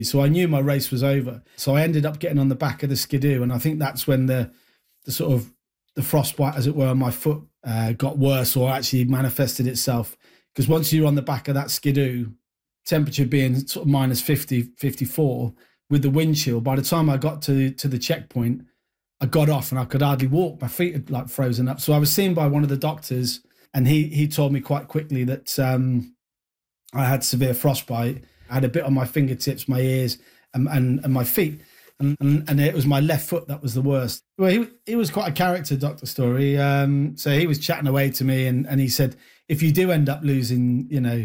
So I knew my race was over. So I ended up getting on the back of the skidoo, and I think that's when the sort of the frostbite, as it were, on my foot got worse, or actually manifested itself. Because once you're on the back of that skidoo, temperature being sort of minus 50, 54, with the wind chill, by the time I got to the checkpoint, I got off and I could hardly walk. My feet had like frozen up. So I was seen by one of the doctors, and he told me quite quickly that I had severe frostbite. I had a bit on my fingertips, my ears, and my feet. And it was my left foot that was the worst. Well, he was quite a character, Dr. Story. So he was chatting away to me, and he said, if you do end up losing,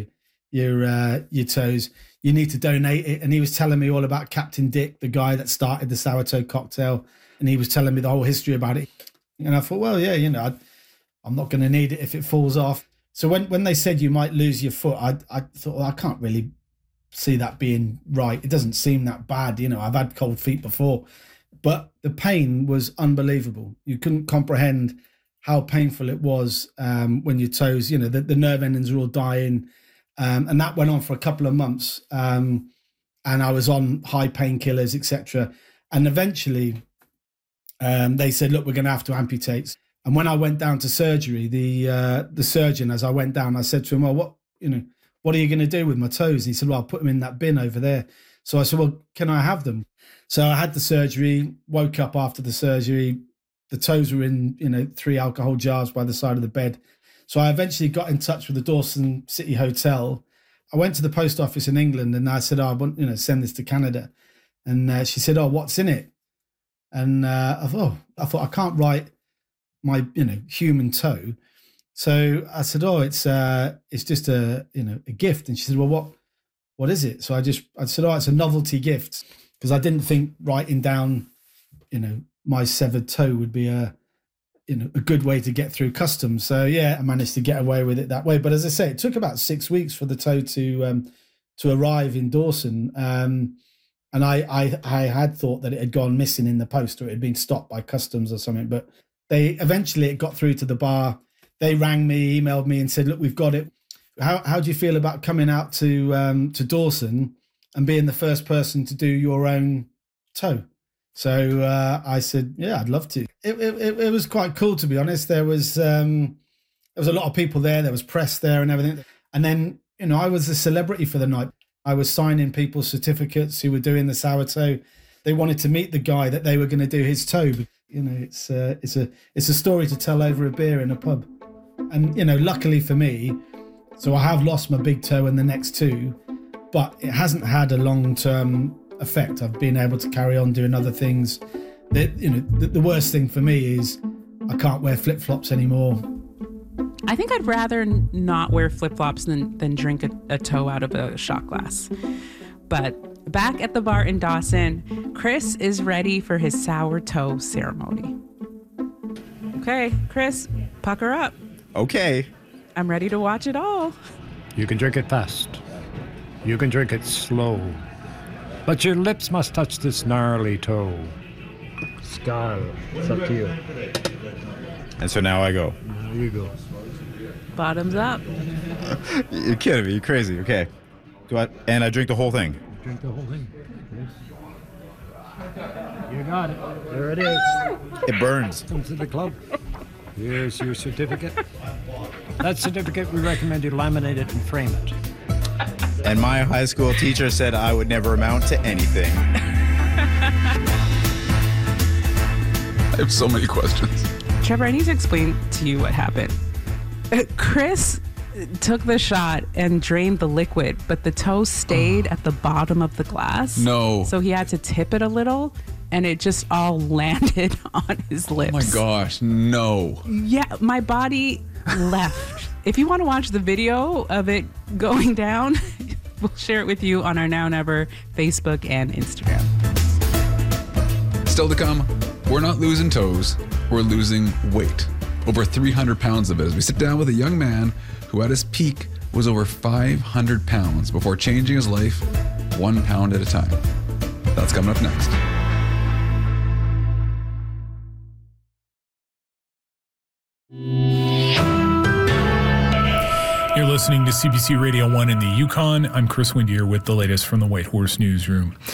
your toes, you need to donate it. And he was telling me all about Captain Dick, the guy that started the sourdough cocktail. And he was telling me the whole history about it. And I thought, well, yeah, I'm not going to need it if it falls off. So when they said you might lose your foot, I thought, well, I can't really see that being right. It doesn't seem that bad. I've had cold feet before, but the pain was unbelievable. You couldn't comprehend how painful it was when your toes, the nerve endings are all dying. And that went on for a couple of months. And I was on high painkillers, etc. And eventually they said, look, we're going to have to amputate. And when I went down to surgery, the surgeon, as I went down, I said to him, well, what are you going to do with my toes? And he said, well, I'll put them in that bin over there. So I said, well, can I have them? So I had the surgery, woke up after the surgery. The toes were in, 3 alcohol jars by the side of the bed. So I eventually got in touch with the Dawson City Hotel. I went to the post office in England and I said, I want, send this to Canada. And she said, oh, what's in it? And I thought I can't write my, human toe. So I said, oh, it's just a gift. And she said, well, what is it? So I said, oh, it's a novelty gift, because I didn't think writing down, my severed toe would be a good way to get through customs. So yeah, I managed to get away with it that way. But as I say, it took about 6 weeks for the toe to arrive in Dawson. And I had thought that it had gone missing in the post, or it had been stopped by customs or something. But it got through to the bar. They rang me, emailed me, and said, "Look, we've got it. How do you feel about coming out to Dawson and being the first person to do your own toe?" So I said, "Yeah, I'd love to." It was quite cool, to be honest. There was a lot of people there. There was press there and everything. And then I was a celebrity for the night. I was signing people's certificates who were doing the sourdough. They wanted to meet the guy that they were going to do his toe. It's a story to tell over a beer in a pub. And, luckily for me, so I have lost my big toe in the next two, but it hasn't had a long-term effect. I've been able to carry on doing other things. The worst thing for me is I can't wear flip-flops anymore. I think I'd rather not wear flip-flops than drink a toe out of a shot glass. But back at the bar in Dawson, Chris is ready for his sour toe ceremony. Okay, Chris, pucker up. Okay. I'm ready to watch it all. You can drink it fast. You can drink it slow. But your lips must touch this gnarly toe. Scar, it's up to you. And so now I go. There you go. Bottoms up. You're kidding me. You're crazy. Okay. And I drink the whole thing. Drink the whole thing. Yes. You got it. There it is. It burns. Come to the club. Here's your certificate. That certificate, we recommend you laminate it and frame it. And my high school teacher said I would never amount to anything. I have so many questions. Trevor, I need to explain to you what happened. Chris took the shot and drained the liquid, but the toe stayed at the bottom of the glass. No. So he had to tip it a little, and it just all landed on his lips. Oh my gosh, no. Yeah, my body left. If you want to watch the video of it going down, we'll share it with you on our Now Never Facebook and Instagram. Still to come, we're not losing toes, we're losing weight. Over 300 pounds of it as we sit down with a young man who at his peak was over 500 pounds before changing his life 1 pound at a time. That's coming up next. You're listening to CBC Radio 1 in the Yukon. I'm Chris Windier with the latest from the White Horse Newsroom.